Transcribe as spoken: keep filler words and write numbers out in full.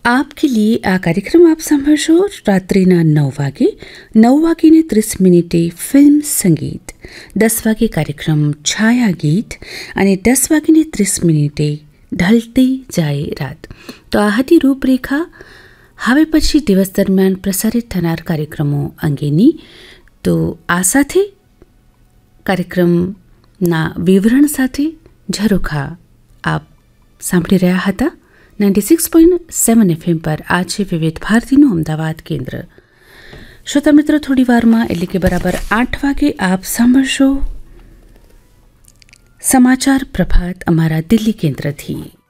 आपके लिए આ કાર્યક્રમ આપ સાંભળશો રાત્રિના નવ વાગે નવ વાગીને ત્રીસ મિનિટે ફિલ્મ સંગીત, દસ વાગે કાર્યક્રમ છાયા ગીત અને દસ વાગીને ત્રીસ મિનિટે ઢલતી જાય રાત. તો આ હતી રૂપરેખા. હવે પછી દિવસ દરમિયાન પ્રસારિત થનાર કાર્યક્રમો અંગેની. તો આ સાથે કાર્યક્રમના વિવરણ સાથે ઝરોખા આપ સાંભળી રહ્યા હતા ninety six point seven FM પર. આ છે વિવિધ ભારતીનું અમદાવાદ કેન્દ્ર. શ્રોતા મિત્રો, થોડી વારમાં એટલે કે બરાબર આઠ વાગે આપ સાંભળશો સમાચાર પ્રભાત અમારા દિલ્હી કેન્દ્રથી.